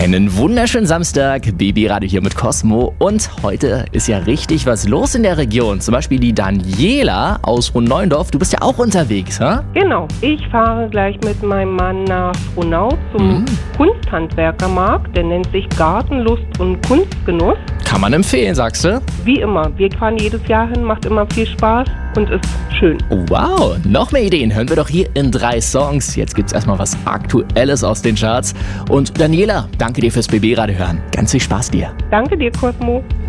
Einen wunderschönen Samstag, Babyradio hier mit Cosmo. Und heute ist ja richtig was los in der Region. Zum Beispiel die Daniela aus Frohnleundorf. Du bist ja auch unterwegs, ha? Genau, ich fahre gleich mit meinem Mann nach Frohnau zum Kunsthandwerkermarkt. Der nennt sich Gartenlust und Kunstgenuss. Kann man empfehlen, sagst du? Wie immer, wir fahren jedes Jahr hin, macht immer viel Spaß und ist schön. Wow, noch mehr Ideen hören wir doch hier in 3 Songs. Jetzt gibt's erstmal was Aktuelles aus den Charts. Und Daniela, danke dir fürs BB-Radio hören. Ganz viel Spaß dir. Danke dir, Cosmo.